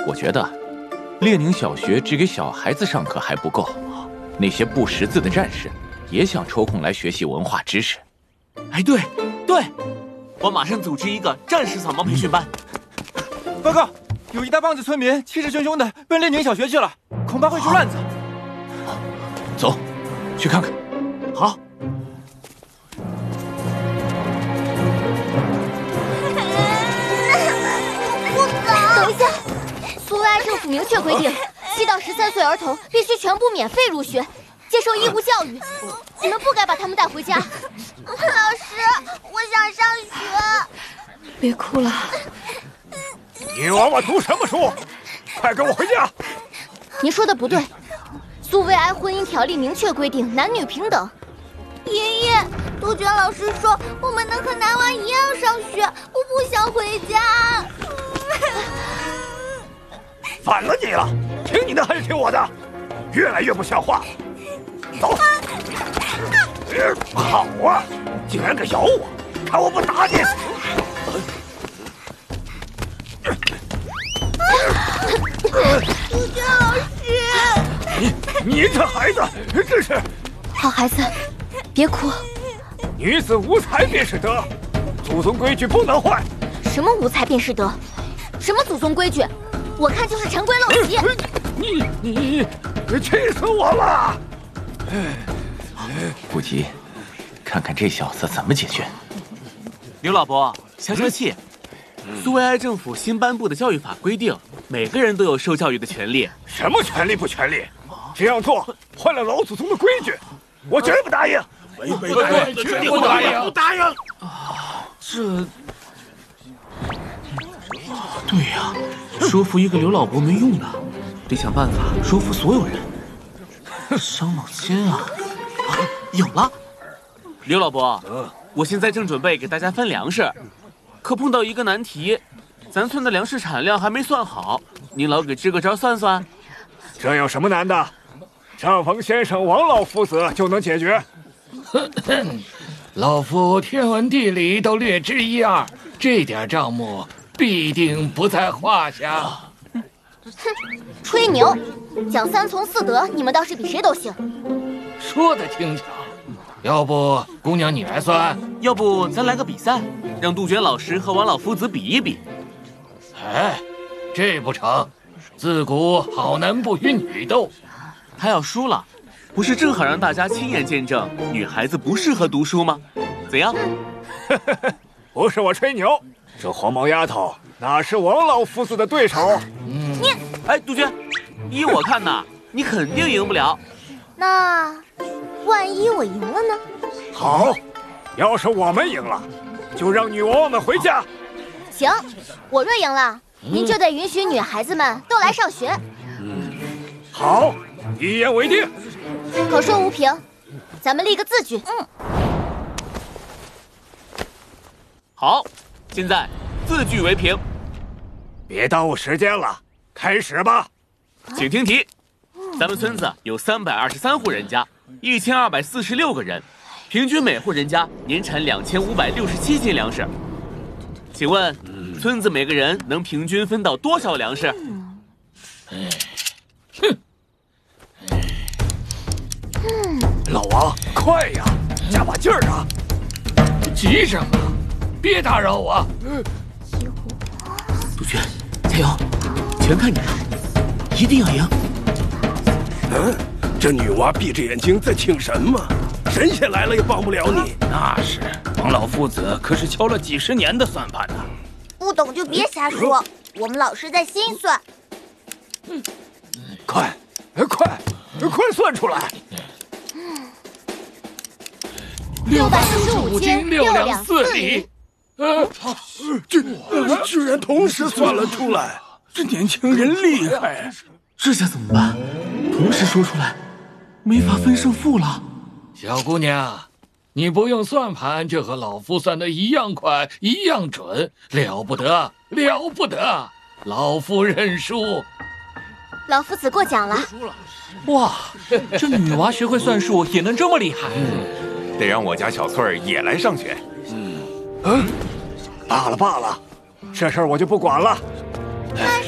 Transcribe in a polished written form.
我觉得列宁小学只给小孩子上课还不够，那些不识字的战士也想抽空来学习文化知识。 哎，对，我马上组织一个战士扫盲培训班。 报告，有一大帮子村民气势汹汹的奔列宁小学去了，恐怕会出乱子。 走，去看看。 好。 等一下，苏维埃政府明确规定，7到13岁儿童必须全部免费入学，接受义务教育。你们不该把他们带回家。 老师，我想上学。 别哭了。 你娃娃读什么书？快跟我回家！ 您说的不对，苏维埃婚姻条例明确规定男女平等。 爷爷，杜鹃老师说我们能和男娃一样上学，我不想回家。 反了你了，听你的还是听我的？越来越不像话。走。好啊，竟然敢咬我，看我不打你！ 杜鹃老师， 你这孩子真是…… 好孩子，别哭。 女子无才便是德，祖宗规矩不能坏。 什么无才便是德？什么祖宗规矩？我看就是陈规陋习。 你气死我了！ 不急，看看这小子怎么解决。 刘老伯，消消气。苏维埃政府新颁布的教育法规定，每个人都有受教育的权利。 什么权利不权利？这样做坏了老祖宗的规矩，我绝不答应。 绝对不答应！不答应！ 这，对呀，说服一个刘老伯没用的，得想办法说服所有人。伤脑筋啊！有了，刘老伯，我现在正准备给大家分粮食，可碰到一个难题，咱村的粮食产量还没算好，您老给支个招算算。 这有什么难的？账房先生王老夫子就能解决。 老夫天文地理都略知一二，这点账目必定不在话下。 哼，吹牛！讲3从4德，你们倒是比谁都行。 说的轻巧，要不姑娘你来算？ 要不咱来个比赛，让杜鹃老师和王老夫子比一比。 哎，这不成，自古好男不与女斗。 他要输了，不是正好让大家亲眼见证女孩子不适合读书吗？怎样？ 不是我吹牛，这黄毛丫头哪是王老夫子的对手？ 你， 哎，杜鹃，依我看呐，你肯定赢不了。 那万一我赢了呢？ 好，要是我们赢了，就让女娃娃们回家。 行，我若赢了，您就得允许女孩子们都来上学。 好，一言为定。 口说无凭，咱们立个字据。 好，现在字据为凭。 别耽误时间了，开始吧。 请听题：咱们村子有323户人家，1246个人，平均每户人家年产2567斤粮食。请问，村子每个人能平均分到多少粮食？ 老王，快呀，加把劲儿啊！ 急什么？别打扰我。 杜鹃，加油！全看你了，一定要赢！ 这女娃闭着眼睛在请什么？神仙来了也帮不了你。 那是，王老夫子可是敲了几10年的算盘呢。 不懂就别瞎说，我们老师在心算。 快算出来 ！645斤 6两4厘。 居然同时算了出来，这年轻人厉害。 这下怎么办？同时说出来，没法分胜负了。 小姑娘，你不用算盘就和老夫算的一样快，一样准，了不得，了不得！老夫认输。 老夫子过奖了。 哇，这女娃学会算术也能这么厉害。 得让我家小翠儿也来上学。 罢了，这事儿我就不管了。